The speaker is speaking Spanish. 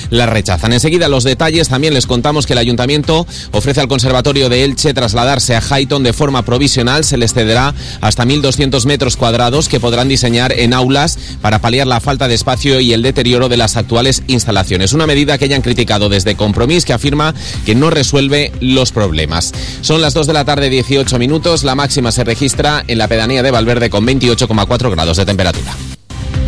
la rechazan. Enseguida los detalles. También les contamos que el Ayuntamiento ofrece al Conservatorio de Elche trasladarse a Highton de forma provisional. Se les cederá hasta 1.200 metros cuadrados que podrán diseñar en aulas para paliar la falta de espacio y el deterioro de las actuales instalaciones. Una medida que hayan criticado desde Compromís, que afirma que no resuelve los problemas. Son las 2 de la tarde, 18 minutos. La máxima se registra en la pedanía de Valverde con 28,4 grados de temperatura.